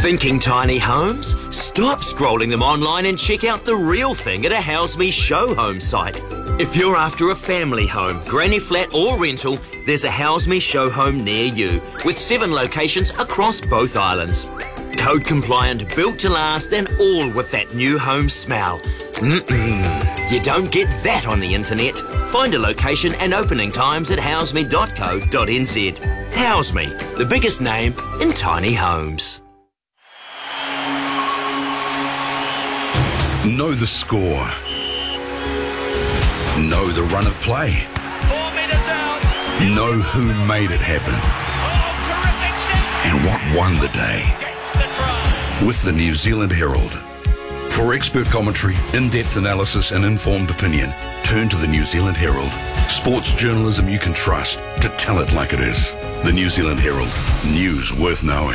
Thinking tiny homes? Stop scrolling them online and check out the real thing at a House Me Show Home site. If you're after a family home, granny flat or rental, there's a House Me Show Home near you, with 7 locations across both islands. Code compliant, built to last, and all with that new home smell. You don't get that on the internet. Find a location and opening times at houseme.co.nz. Houseme, the biggest name in tiny homes. Know the score. Know the run of play. 4 metres out. Know who made it happen. And what won the day. With the New Zealand Herald. For expert commentary, in-depth analysis and informed opinion, turn to the New Zealand Herald. Sports journalism you can trust to tell it like it is. The New Zealand Herald. News worth knowing.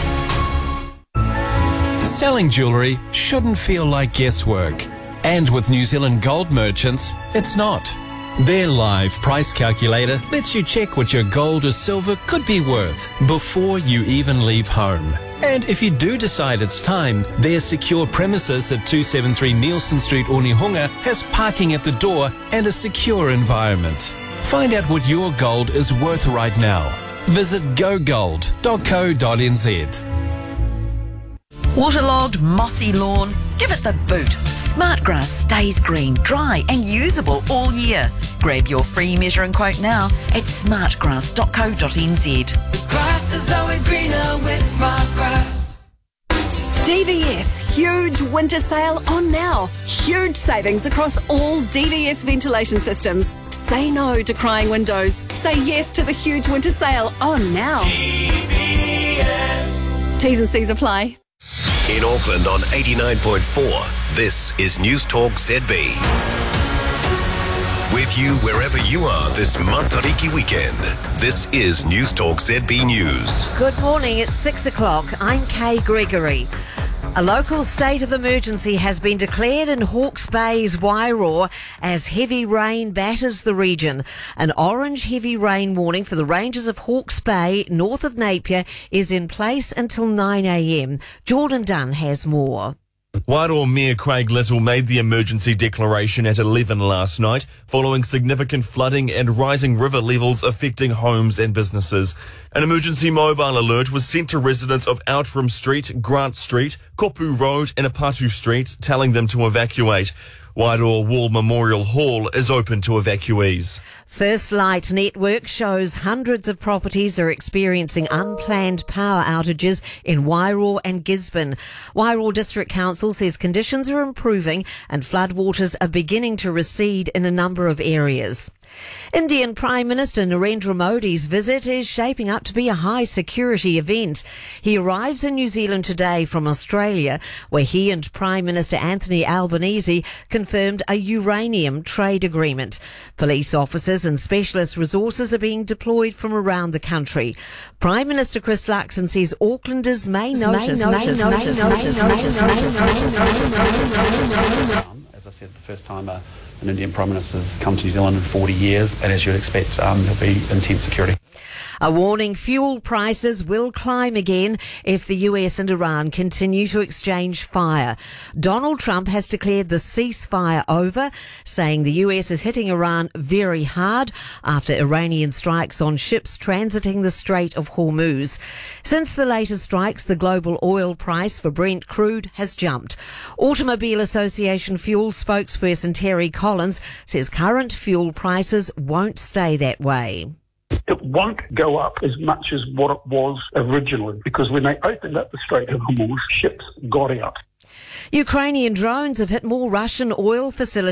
Selling jewellery shouldn't feel like guesswork. And with New Zealand Gold Merchants, it's not. Their live price calculator lets you check what your gold or silver could be worth before you even leave home. And if you do decide it's time, their secure premises at 273 Nielsen Street, Onehunga has parking at the door and a secure environment. Find out what your gold is worth right now. Visit gogold.co.nz. Waterlogged, mossy lawn? Give it the boot. Smartgrass stays green, dry and usable all year. Grab your free measure and quote now at smartgrass.co.nz. Grass is always greener with Smartgrass. DVS huge winter sale on now. Huge savings across all DVS ventilation systems. Say no to crying windows. Say yes to the huge winter sale on now. DVS. T's and C's apply. In Auckland on 89.4, this is News Talk ZB. With you wherever you are this Matariki weekend. This is News Talk ZB News. Good morning, it's 6 o'clock. I'm Kay Gregory. A local state of emergency has been declared in Hawke's Bay's Wairoa as heavy rain batters the region. An orange heavy rain warning for the ranges of Hawke's Bay, north of Napier, is in place until 9 a.m. Jordan Dunn has more. Wairoa Mayor Craig Little made the emergency declaration at 11 last night, following significant flooding and rising river levels affecting homes and businesses. An emergency mobile alert was sent to residents of Outram Street, Grant Street, Kopu Road and Apatu Street, telling them to evacuate. Wairoa Wall Memorial Hall is open to evacuees. First Light Network shows hundreds of properties are experiencing unplanned power outages in Wairoa and Gisborne. Wairoa District Council says conditions are improving and floodwaters are beginning to recede in a number of areas. Indian Prime Minister Narendra Modi's visit is shaping up to be a high security event. He arrives in New Zealand today from Australia, where he and Prime Minister Anthony Albanese confirmed a uranium trade agreement. Police officers and specialist resources are being deployed from around the country. Prime Minister Chris Luxon says Aucklanders may notice. As I said, the first time an Indian Prime Minister has come to New Zealand in 40 years, and as you'd expect, there'll be intense security. A warning: fuel prices will climb again if the US and Iran continue to exchange fire. Donald Trump has declared the ceasefire over, saying the US is hitting Iran very hard after Iranian strikes on ships transiting the Strait of Hormuz. Since the latest strikes, the global oil price for Brent crude has jumped. Automobile Association fuel spokesperson Terry Collins says current fuel prices won't stay that way. It won't go up as much as what it was originally, because when they opened up the Strait of Hormuz, ships got out. Ukrainian drones have hit more Russian oil facilities